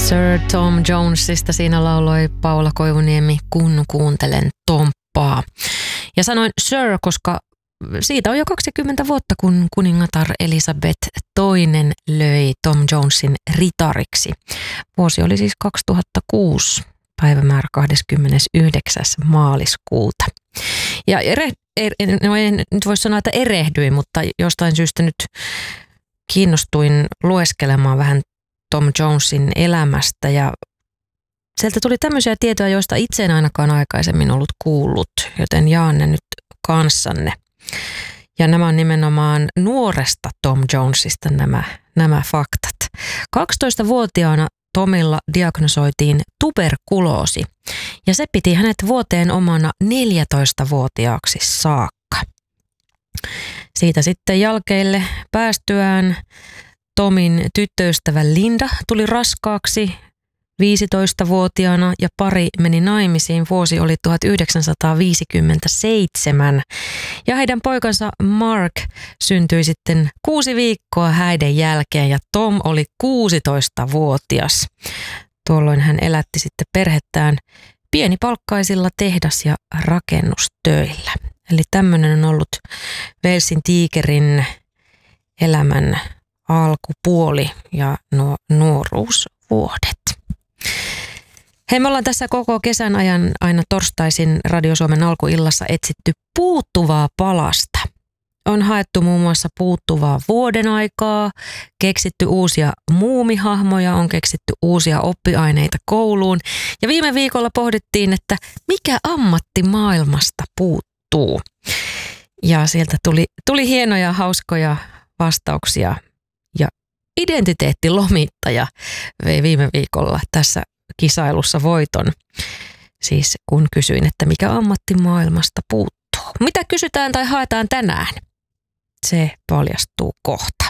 Sir Tom Jonesista siinä lauloi Paula Koivuniemi, kun kuuntelen Tomppaa. Ja sanoin Sir, koska siitä on jo 20 vuotta, kun kuningatar Elisabeth II löi Tom Jonesin ritariksi. Vuosi oli siis 2006, päivämäärä 29. maaliskuuta. Ja en nyt voi sanoa, että erehdyin, mutta jostain syystä nyt kiinnostuin lueskelemaan vähän Tom Jonesin elämästä ja sieltä tuli tämmöisiä tietoja, joista itse en ainakaan aikaisemmin ollut kuullut, joten jaan ne nyt kanssanne. Ja nämä on nimenomaan nuoresta Tom Jonesista nämä faktat. 12-vuotiaana Tomilla diagnosoitiin tuberkuloosi ja se piti hänet vuoteen omana 14-vuotiaaksi saakka. Siitä sitten jälkeille päästyään Tomin tyttöystävä Linda tuli raskaaksi 15-vuotiaana ja pari meni naimisiin. Vuosi oli 1957 ja heidän poikansa Mark syntyi sitten 6 viikkoa häiden jälkeen ja Tom oli 16-vuotias. Tuolloin hän elätti sitten perhettään pienipalkkaisilla tehdas- ja rakennustöillä. Eli tämmöinen on ollut Walesin tiikerin elämän alkupuoli ja nuo nuoruusvuodet. Hei, me ollaan tässä koko kesän ajan aina torstaisin Radio Suomen alkuillassa etsitty puuttuvaa palasta. On haettu muun muassa puuttuvaa vuoden aikaa, keksitty uusia muumihahmoja, on keksitty uusia oppiaineita kouluun. Ja viime viikolla pohdittiin, että mikä ammatti maailmasta puuttuu. Ja sieltä tuli hienoja, hauskoja vastauksia. Ja identiteettilomittaja vei viime viikolla tässä kisailussa voiton. Siis kun kysyin, että mikä ammatti maailmasta puuttuu. Mitä kysytään tai haetaan tänään? Se paljastuu kohta.